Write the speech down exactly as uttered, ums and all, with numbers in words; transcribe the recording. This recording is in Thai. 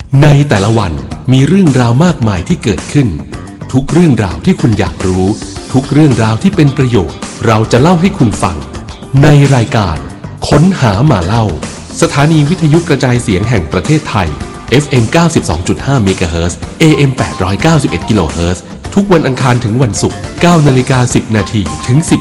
ในแต่ละวันมีเรื่องราวมากมายที่เกิดขึ้นทุกเรื่องราวที่คุณอยากรู้ทุกเรื่องราวที่เป็นประโยชน์เราจะเล่าให้คุณฟังในรายการค้นหามาเล่าสถานีวิทยุกระจายเสียงแห่งประเทศไทย เอฟ เอ็ม เก้าสิบสองจุดห้า เมกะเฮิรตซ์ เอ เอ็ม แปดร้อยเก้าสิบเอ็ด กิโลเฮิรตซ์ทุกวันอังคารถึงวันศุกร์ เก้านาฬิกาสิบนาทีถึงสิบ